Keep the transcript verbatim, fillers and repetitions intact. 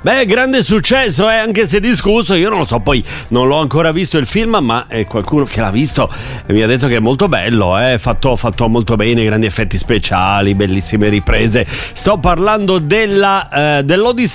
Beh, grande successo, eh, anche se discusso, io non lo so, poi non l'ho ancora visto il film, ma è qualcuno che l'ha visto e mi ha detto che è molto bello, eh, fatto, fatto molto bene, grandi effetti speciali, bellissime riprese. Sto parlando della, eh, dell'Odissea